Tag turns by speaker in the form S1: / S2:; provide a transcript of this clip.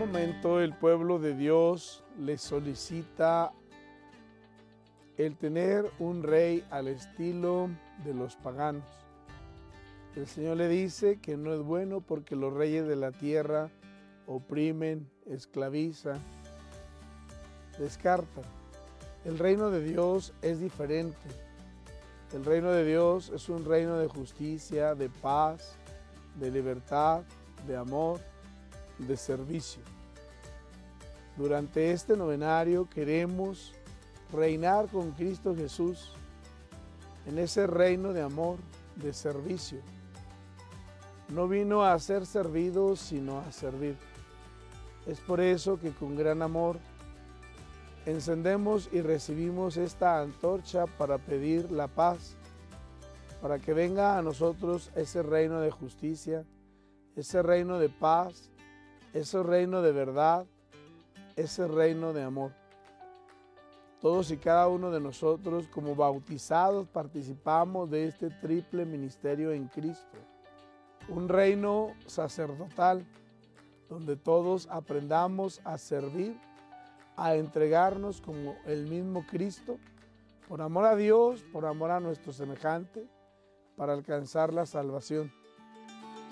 S1: momento el pueblo de Dios le solicita el tener un rey al estilo de los paganos. El Señor le dice que no es bueno porque los reyes de la tierra oprimen, esclavizan, descartan. El reino de Dios es diferente. El reino de Dios es un reino de justicia, de paz, de libertad, de amor, de servicio. Durante este novenario queremos reinar con Cristo Jesús en ese reino de amor, de servicio. No vino a ser servido, sino a servir. Es por eso que con gran amor encendemos y recibimos esta antorcha para pedir la paz, para que venga a nosotros ese reino de justicia, ese reino de paz, ese reino de verdad, ese reino de amor. Todos y cada uno de nosotros, como bautizados, participamos de este triple ministerio en Cristo. Un reino sacerdotal, donde todos aprendamos a servir, a entregarnos como el mismo Cristo, por amor a Dios, por amor a nuestro semejante, para alcanzar la salvación.